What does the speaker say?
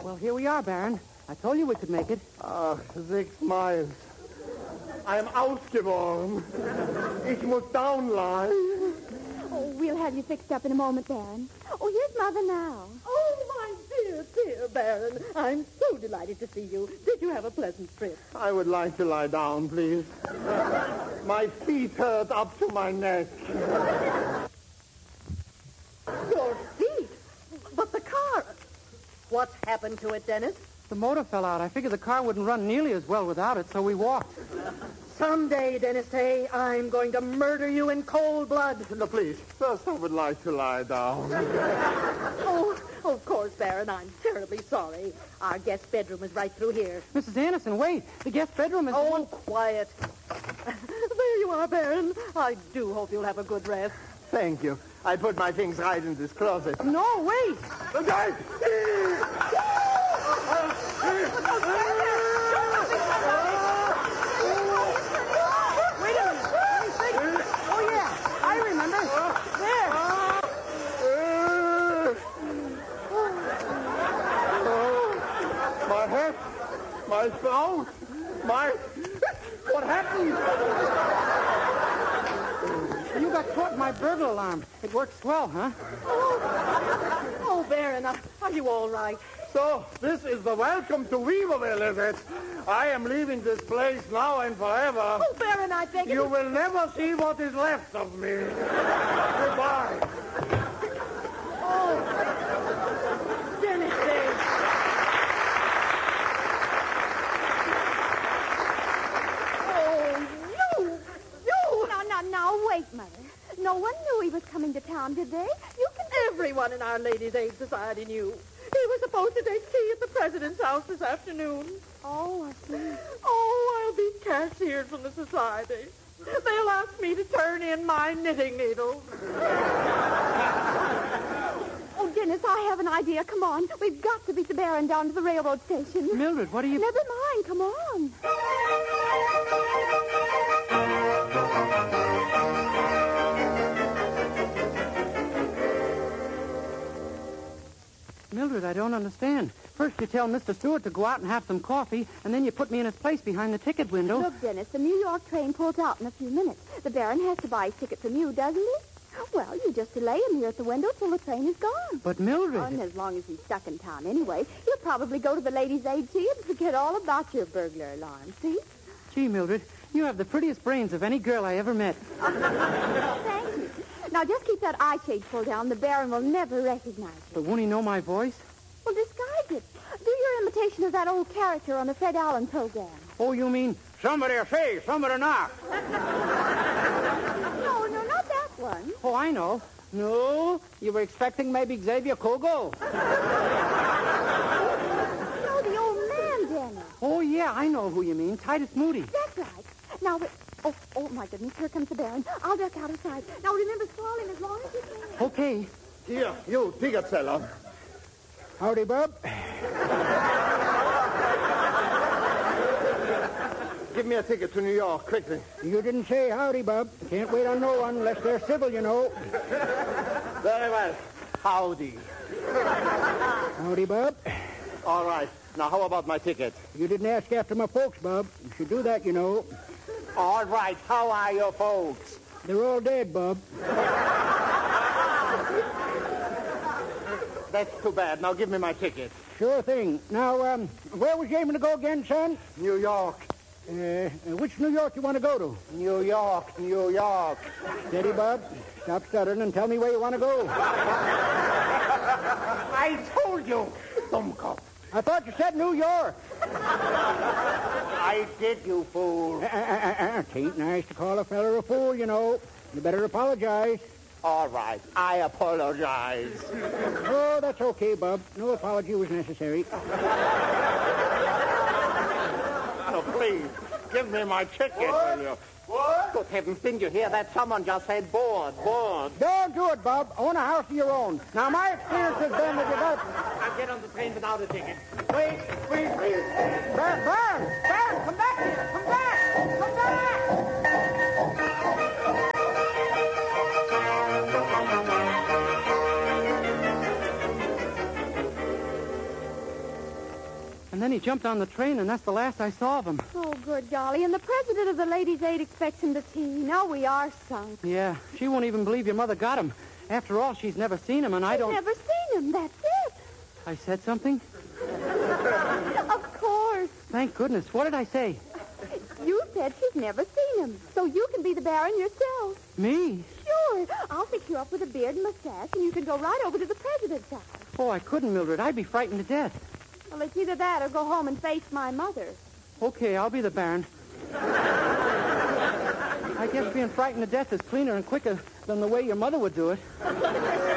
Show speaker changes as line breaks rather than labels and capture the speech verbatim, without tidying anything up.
Well, here we are, Baron. I told you we could make it.
Ach, sechs miles. I'm ausgeworfen. Ich muss down lie.
Oh, we'll have you fixed up in a moment, Baron. Oh, here's Mother now.
Oh, my dear, dear Baron. I'm so delighted to see you. Did you have a pleasant trip?
I would like to lie down, please. My feet hurt up to my neck.
Your feet? But the car... What's happened to it, Dennis?
The motor fell out. I figured the car wouldn't run nearly as well without it, so we walked.
Someday, Dennis Day, I'm going to murder you in cold blood.
No, please. First, I would like to lie down.
Oh, of course, Baron. I'm terribly sorry. Our guest bedroom is right through here.
Missus Anderson, wait. The guest bedroom is...
Oh, quiet. There you are, Baron. I do hope you'll have a good rest.
Thank you. I put my things right in this closet.
No, wait.
The guy...
Wait a minute. Let me think. Oh, yeah. I remember. There.
My head, my throat, my... What happened?
You got caught in my burglar alarm. It works well, huh?
Oh, Baron, are, are you all right?
So, this is the welcome to Weaverville, is it? I am leaving this place now and forever.
Oh, Baron, I beg
You will never see what is left of me. Goodbye.
Oh, Dennis Day. Oh, you! You!
Now, now, now, wait, Mother. No one knew he was coming to town, did they? You can...
Everyone in our Ladies' Aid Society knew. He was supposed to take tea at the president's house this afternoon.
Oh, I see.
Oh, I'll be cashiered from the society. They'll ask me to turn in my knitting needle.
Oh, Dennis, I have an idea. Come on. We've got to beat the Baron down to the railroad station.
Mildred, what are you...
Never mind. Come on.
Mildred, I don't understand. First you tell Mister Stewart to go out and have some coffee, and then you put me in his place behind the ticket window.
Look, Dennis, the New York train pulls out in a few minutes. The Baron has to buy his ticket from you, doesn't he? Well, you just delay him here at the window till the train is gone.
But, Mildred...
Oh, and as long as he's stuck in town anyway, he'll probably go to the Ladies' Aid Tea and forget all about your burglar alarm, see?
Gee, Mildred, you have the prettiest brains of any girl I ever met.
Thank you. Now, just keep that eye shade pulled down. The Baron will never recognize you.
But won't he know my voice?
Well, disguise it. Do your imitation of that old character on the Fred Allen program.
Oh, you mean, somebody say, somebody knock.
No, no, not that one.
Oh, I know. No, you were expecting maybe Xavier Kogo.
No, the old man, Dennis.
Oh, yeah, I know who you mean. Titus Moody.
That's right. Now, wait. Oh, oh, my goodness, here comes the Baron. I'll duck out of sight. Now, remember, swallow him as long as you can.
Okay.
Here, you, ticket seller.
Howdy, Bub.
Give me a ticket to New York, quickly.
You didn't say howdy, Bub. Can't wait on no one unless they're civil, you know.
Very well. Howdy.
Howdy, Bub.
All right. Now, how about my ticket?
You didn't ask after my folks, Bub. You should do that, you know.
All right. How are your folks?
They're all dead, Bub.
That's too bad. Now, give me my ticket.
Sure thing. Now, um, where was you aiming to go again, son?
New York.
Uh, which New York you want to go to?
New York, New York.
Steady, Bub. Stop stuttering and tell me where you want to go.
I told you, Dummkopf.
I thought you said New York.
I did, you fool.
Uh, uh, uh, uh, Tain't nice to call a feller a fool, you know. You better apologize.
All right, I apologize.
Oh, that's okay, Bub. No apology was necessary.
Oh, please, give me my ticket, will you? What? Good heavens, didn't you hear that? Someone just said board, board.
Don't do it, Bub. Own a house of your own. Now, my experience has been that you got...
I'll get on the train without a ticket. Wait, wait, wait.
Baron, Baron, Baron, come back here. Come back. Come back. And then he jumped on the train, and that's the last I saw of him.
Oh, good golly. And the president of the Ladies' Aid expects him to tea. Now we are sunk.
Yeah, she won't even believe your mother got him. After all, she's never seen him, and I
She's
don't...
never seen him. That's it.
I said something?
Of course.
Thank goodness. What did I say?
You said she's never seen him, so you can be the Baron yourself.
Me?
Sure. I'll fix you up with a beard and mustache, and you can go right over to the president's house.
Oh, I couldn't, Mildred. I'd be frightened to death.
Well, it's either that or go home and face my mother.
Okay, I'll be the Baron. I guess being frightened to death is cleaner and quicker than the way your mother would do it.